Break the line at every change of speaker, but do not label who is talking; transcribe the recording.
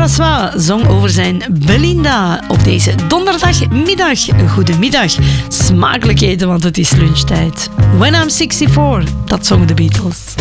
François zong over zijn Belinda op deze donderdagmiddag. Goedemiddag, smakelijk eten, want het is lunchtijd. When I'm 64, dat zongen de Beatles.